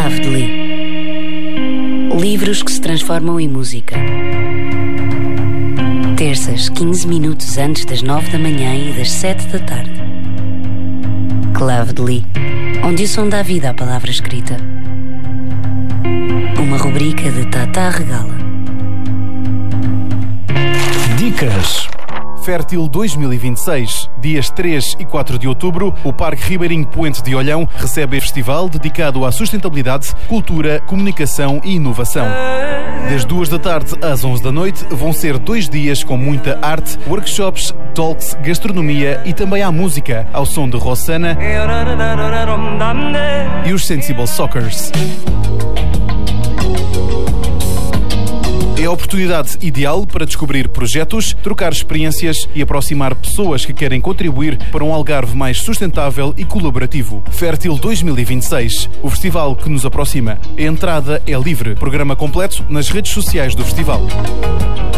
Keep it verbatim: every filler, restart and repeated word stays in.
Lovedly. Livros que se transformam em música. Terças, quinze minutos antes das nove da manhã e das sete da tarde. Lovedly, onde o som dá vida à palavra escrita. Uma rubrica de Tata Regala. Dicas. Fértil dois mil e vinte e seis, dias três e quatro de outubro, o Parque Ribeirinho Poente de Olhão recebe o festival dedicado à sustentabilidade, cultura, comunicação e inovação. Das duas da tarde às onze da noite vão ser dois dias com muita arte, workshops, talks, gastronomia e também há música, ao som de Rossana e os Sensible Sockers. É a oportunidade ideal para descobrir projetos, trocar experiências e aproximar pessoas que querem contribuir para um Algarve mais sustentável e colaborativo. Fértil dois mil e vinte e seis, o festival que nos aproxima. A entrada é livre. Programa completo nas redes sociais do festival.